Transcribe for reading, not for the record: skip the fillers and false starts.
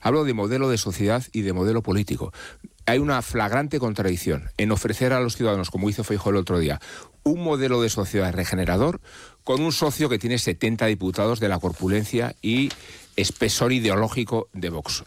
Hablo de modelo de sociedad y de modelo político. Hay una flagrante contradicción en ofrecer a los ciudadanos, como hizo Feijóo el otro día, un modelo de sociedad regenerador con un socio que tiene 70 diputados de la corpulencia y espesor ideológico de Vox.